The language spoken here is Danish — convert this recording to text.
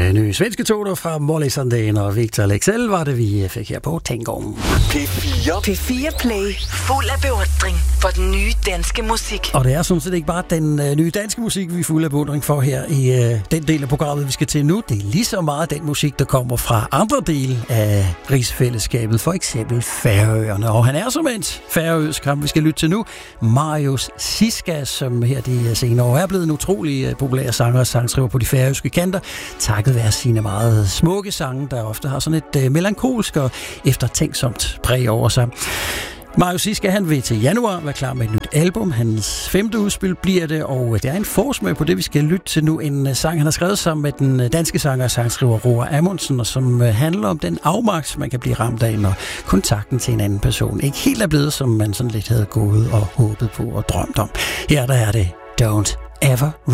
nye svenske toner fra Molly Sandén og Victor Leksell var det, vi fik her på Tænkgården. P4 Play. Fuld af beundring for den nye danske musik. Og det er sådan set ikke bare den nye danske musik, vi er fuld af beundring for her i den del af programmet, vi skal til nu. Det er lige så meget den musik, der kommer fra andre dele af rigsfællesskabet, for eksempel Færøerne. Og han er som en færøsk, ham vi skal lytte til nu, Marius Siska, som her de senere år er blevet en utrolig populær sanger og sangskriver på de færøske kanter, takket være sine meget smukke sange, der ofte har sådan et melankolsk og eftertænksomt præg over sig. Marius Siska, han vil til januar være klar med et nyt album. Hans 5. udspil bliver det, og det er en forsmag på det, vi skal lytte til nu. En sang, han har skrevet sammen med den danske sanger og sangskriver Roar Amundsen, og som handler om den afmagt, man kan blive ramt af, når kontakten til en anden person ikke helt er blevet, som man sådan lidt havde gået og håbet på og drømt om. Her der er det Don't Ever